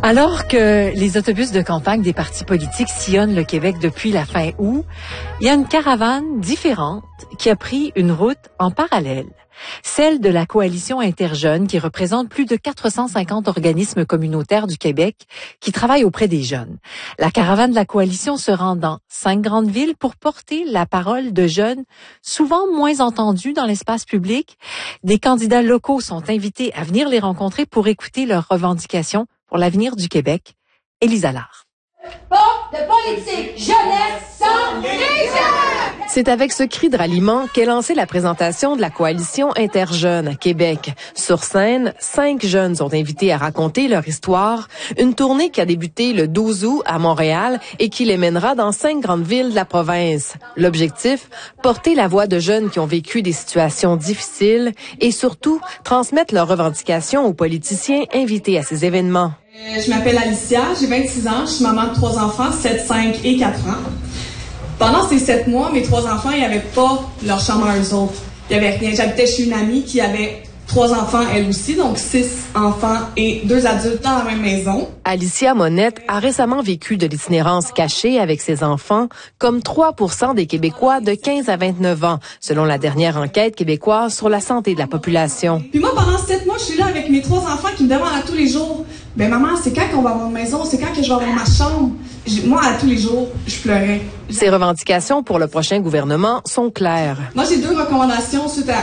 Alors que les autobus de campagne des partis politiques sillonnent le Québec depuis la fin août, il y a une caravane différente qui a pris une route en parallèle. Celle de la Coalition Interjeunes qui représente plus de 450 organismes communautaires du Québec qui travaillent auprès des jeunes. La caravane de la Coalition se rend dans 5 grandes villes pour porter la parole de jeunes souvent moins entendus dans l'espace public. Des candidats locaux sont invités à venir les rencontrer pour écouter leurs revendications pour l'avenir du Québec. Élisa Lard. Pas de politique jeunesse sans les jeunes! C'est avec ce cri de ralliement qu'est lancée la présentation de la Coalition Interjeunes à Québec. Sur scène, 5 jeunes sont invités à raconter leur histoire. Une tournée qui a débuté le 12 août à Montréal et qui les mènera dans 5 grandes villes de la province. L'objectif, porter la voix de jeunes qui ont vécu des situations difficiles et surtout transmettre leurs revendications aux politiciens invités à ces événements. Je m'appelle Alicia, j'ai 26 ans, je suis maman de 3 enfants, 7, 5 et 4 ans. Pendant ces 7 mois, mes 3 enfants, ils n'avaient pas leur chambre à eux autres. Il n'y avait rien. J'habitais chez une amie qui avait 3 enfants, elle aussi, donc 6 enfants et 2 adultes dans la même maison. Alicia Monette a récemment vécu de l'itinérance cachée avec ses enfants, comme 3% des Québécois de 15 à 29 ans, selon la dernière enquête québécoise sur la santé de la population. Puis moi, pendant 7 mois, je suis là avec mes 3 enfants qui me demandent à tous les jours, « Ben maman, c'est quand qu'on va avoir une maison? C'est quand que je vais avoir ma chambre? » Moi, à tous les jours, je pleurais. Ses revendications pour le prochain gouvernement sont claires. Moi, j'ai 2 recommandations suite